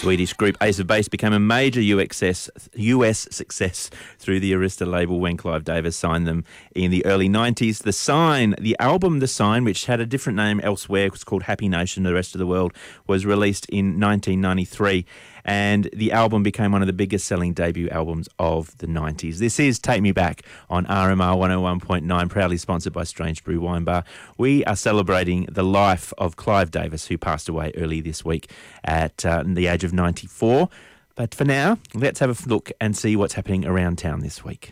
Swedish group Ace of Base became a major US success through the Arista label when Clive Davis signed them in the early 90s. The album The Sign, which had a different name elsewhere, was called Happy Nation to the rest of the world, was released in 1993. And the album became one of the biggest selling debut albums of the 90s. This is Take Me Back on RMR 101.9, proudly sponsored by Strange Brew Wine Bar. We are celebrating the life of Clive Davis, who passed away early this week at the age of 94. But for now, let's have a look and see what's happening around town this week.